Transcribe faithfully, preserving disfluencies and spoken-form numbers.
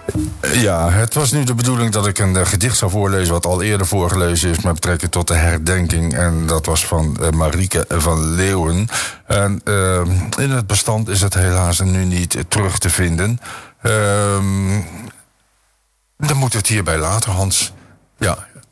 Ja, het was nu de bedoeling dat ik een uh, gedicht zou voorlezen... wat al eerder voorgelezen is met betrekking tot de herdenking. En dat was van uh, Marieke van Leeuwen. En uh, in het bestand is het helaas nu niet terug te vinden. Uh, dan moet het hierbij laten, Hans. Ja,